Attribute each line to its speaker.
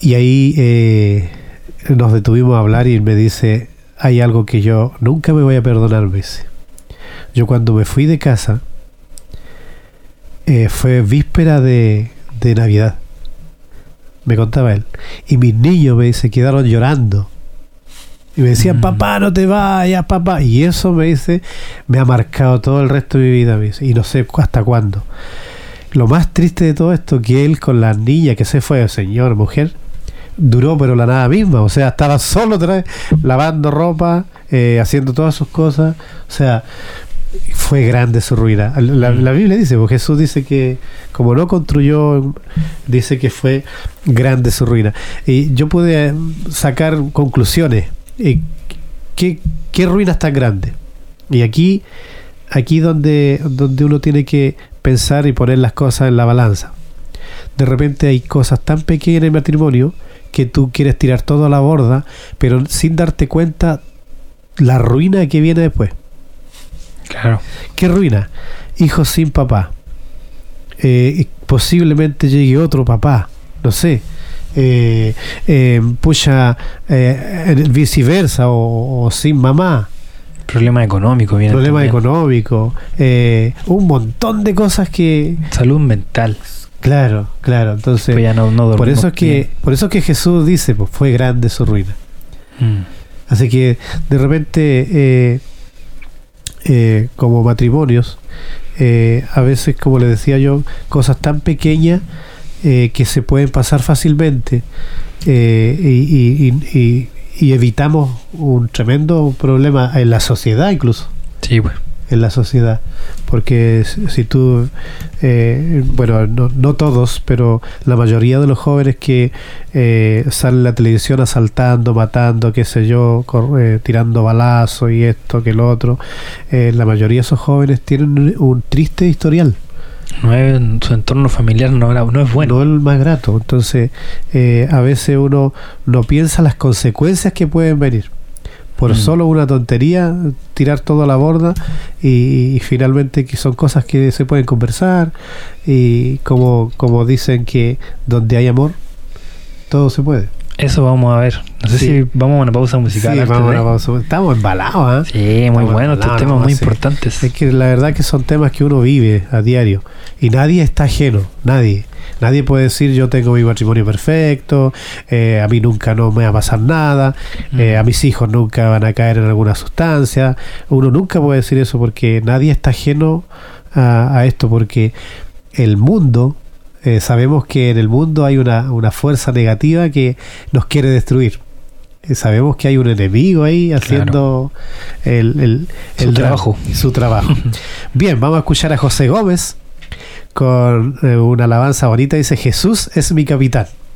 Speaker 1: Y ahí nos detuvimos a hablar y me dice, hay algo que yo nunca me voy a perdonar, me dice. Yo cuando me fui de casa, fue víspera de Navidad, me contaba él, y mis niños, me dice, quedaron llorando y me decían, papá, no te vayas, papá, y eso, me dice, me ha marcado todo el resto de mi vida, me dice, y no sé hasta cuándo. Lo más triste de todo esto, que él con la niña que se fue, señor, mujer, duró pero la nada misma, o sea, estaba solo otra vez, lavando ropa, haciendo todas sus cosas, o sea, fue grande su ruina. La Biblia dice, porque Jesús dice que como no construyó, dice que fue grande su ruina. Y yo pude sacar conclusiones. ¿Qué ruinas tan grandes? Y aquí donde uno tiene que pensar y poner las cosas en la balanza. De repente hay cosas tan pequeñas en el matrimonio que tú quieres tirar todo a la borda, pero sin darte cuenta la ruina que viene después.
Speaker 2: Claro.
Speaker 1: ¿Qué ruina? Hijos sin papá. Posiblemente llegue otro papá, no sé. Viceversa, o sin mamá.
Speaker 2: Problema económico, viene.
Speaker 1: Problema económico. Un montón de cosas que.
Speaker 2: Salud mental.
Speaker 1: Claro. Entonces,
Speaker 2: pues ya no
Speaker 1: por eso es que Jesús dice, pues fue grande su ruina. Así que de repente como matrimonios, a veces, como le decía yo, cosas tan pequeñas que se pueden pasar fácilmente, y evitamos un tremendo problema en la sociedad, incluso. Sí, pues. En la sociedad, porque si tú, bueno, no todos, pero la mayoría de los jóvenes que salen en la televisión asaltando, matando, qué sé yo, tirando balazos y esto, que lo otro, la mayoría de esos jóvenes tienen un triste historial.
Speaker 2: Su entorno familiar no es bueno.
Speaker 1: No es el más grato. Entonces, a veces uno no piensa las consecuencias que pueden venir. Por solo una tontería, tirar todo a la borda, y finalmente que son cosas que se pueden conversar, y como dicen que donde hay amor, todo se puede.
Speaker 2: Eso vamos a ver. No sé si vamos a una pausa musical.
Speaker 1: Sí, vamos a una pausa. Estamos embalados, ¿eh?
Speaker 2: Sí, muy bueno. Estos temas muy importantes.
Speaker 1: Es que la verdad que son temas que uno vive a diario, y nadie está ajeno, nadie puede decir yo tengo mi matrimonio perfecto, a mí nunca no me va a pasar nada, a mis hijos nunca van a caer en alguna sustancia. Uno nunca puede decir eso, porque nadie está ajeno a esto, porque el mundo, sabemos que en el mundo hay una fuerza negativa que nos quiere destruir. Sabemos que hay un enemigo ahí haciendo su trabajo. Bien, vamos a escuchar a José Gómez con una alabanza bonita. Dice: Jesús es mi capitán.